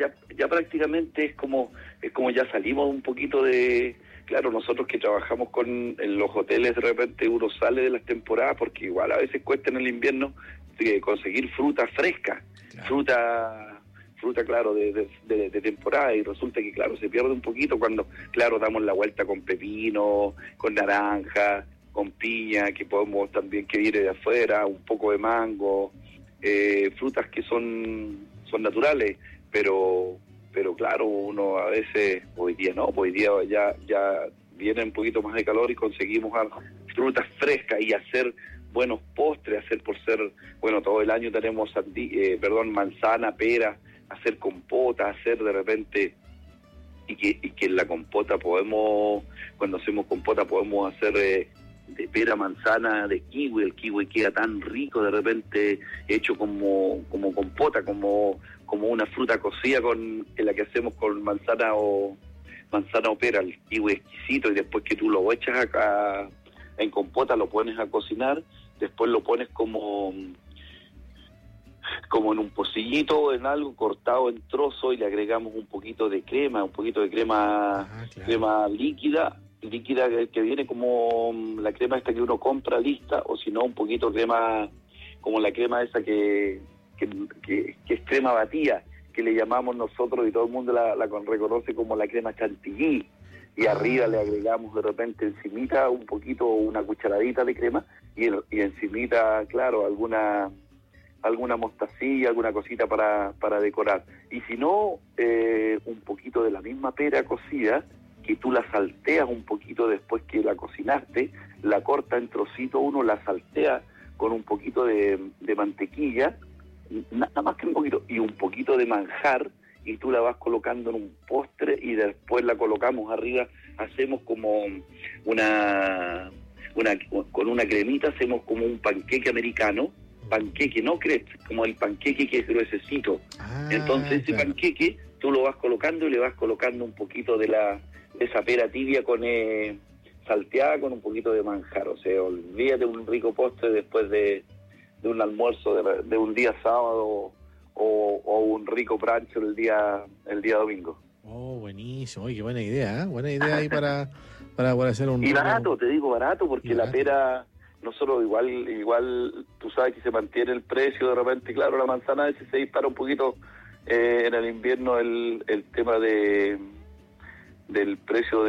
ya prácticamente es como ya salimos un poquito de... Claro, nosotros que trabajamos en los hoteles, de repente uno sale de las temporadas, porque igual a veces cuesta en el invierno conseguir fruta fresca, claro. fruta claro, de temporada, y resulta que, claro, se pierde un poquito cuando, claro, damos la vuelta con pepino, con naranja, con piña, que podemos también, que viene de afuera, un poco de mango, frutas que son naturales, pero claro, uno a veces, hoy día ya viene un poquito más de calor y conseguimos frutas frescas y hacer buenos postres, todo el año tenemos manzana, pera, hacer compota, hacer de repente, y que en la compota cuando hacemos compota podemos hacer de pera, manzana, de kiwi. El kiwi queda tan rico de repente, hecho como compota, como una fruta cocida en la que hacemos con manzana o pera. El kiwi exquisito, y después que tú lo echas acá en compota, lo pones a cocinar, después lo pones como en un pocillito, en algo cortado en trozos, y le agregamos un poquito de crema, claro. Crema líquida que viene como la crema esta que uno compra lista, o si no un poquito crema, como la crema esa que es crema batida, que le llamamos nosotros, y todo el mundo la reconoce como la crema chantilly, y arriba le agregamos de repente encimita un poquito, una cucharadita de crema, y encimita, claro, alguna mostacilla, alguna cosita para decorar. Y si no, un poquito de la misma pera cocida, que tú la salteas un poquito después que la cocinaste, la corta en trocitos, uno la saltea con un poquito de mantequilla, nada más que un poquito, y un poquito de manjar, y tú la vas colocando en un postre, y después la colocamos arriba, hacemos como con una cremita, hacemos como un panqueque americano, panqueque, no crepes, como el panqueque que es gruesecito. Entonces ese panqueque tú lo vas colocando, y le vas colocando un poquito de esa pera tibia salteada con un poquito de manjar. O sea, olvídate un rico postre después de un almuerzo de un día sábado, o un rico brunch el día domingo. Oh, buenísimo. Oye, qué buena idea, ¿eh? Buena idea ahí para hacer un... Y barato, te digo barato, porque la pera, nosotros igual tú sabes que se mantiene el precio, de repente, claro, la manzana a veces se dispara un poquito en el invierno el tema del precio,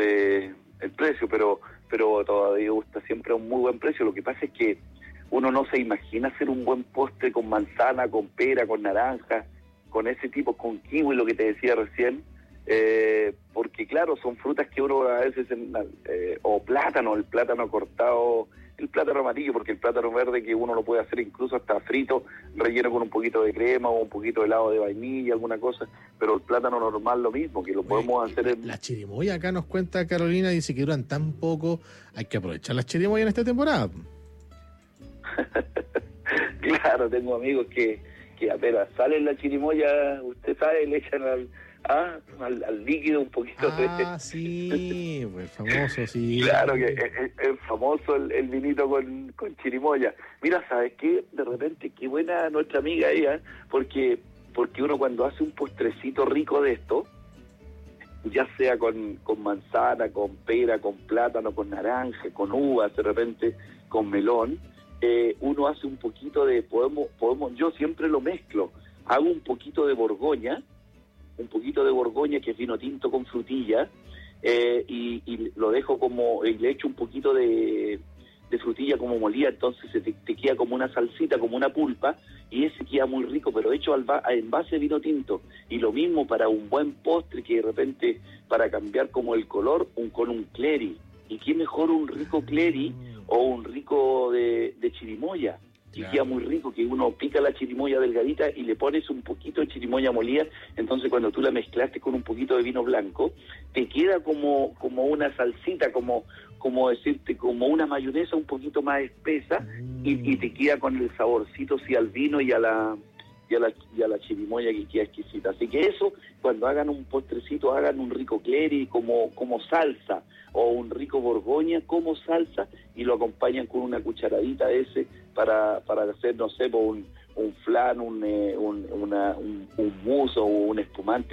pero todavía está siempre a un muy buen precio. Lo que pasa es que uno no se imagina hacer un buen postre con manzana, con pera, con naranja, con ese tipo, con kiwi, lo que te decía recién, porque claro, son frutas que uno a veces, o plátano, el plátano cortado, el plátano amarillo, porque el plátano verde que uno lo puede hacer incluso hasta frito, relleno con un poquito de crema o un poquito de helado de vainilla, alguna cosa, pero el plátano normal lo mismo, que lo podemos hacer La chirimoya, acá nos cuenta Carolina, dice que duran tan poco, hay que aprovechar las chirimoyas en esta temporada. Claro, tengo amigos que apenas sale la chirimoya, usted sabe, le echan al líquido un poquito sí, pues famoso, sí. Claro que es famoso el vinito con chirimoya. Mira, ¿sabes qué? De repente, qué buena nuestra amiga ella, porque uno cuando hace un postrecito rico de esto, ya sea con manzana, con pera, con plátano, con naranja, con uvas, de repente con melón, uno hace un poquito yo siempre lo mezclo, hago un poquito de Borgoña que es vino tinto con frutilla, y lo dejo y le echo un poquito de frutilla como molida, entonces te queda como una salsita, como una pulpa, y ese queda muy rico, pero hecho en base de vino tinto. Y lo mismo para un buen postre, que de repente, para cambiar como el color, con un cleri. Y qué mejor un rico cleri o un rico de chirimoya, y queda muy rico, que uno pica la chirimoya delgadita y le pones un poquito de chirimoya molida, entonces cuando tú la mezclaste con un poquito de vino blanco, te queda como una salsita, como decirte, como una mayonesa un poquito más espesa, y te queda con el saborcito, sí, al vino y a la chirimoya, que queda exquisita. Así que eso, cuando hagan un postrecito, hagan un rico cleri como salsa, o un rico Borgoña como salsa, y lo acompañan con una cucharadita para hacer, no sé, un flan, un mousse o un espumante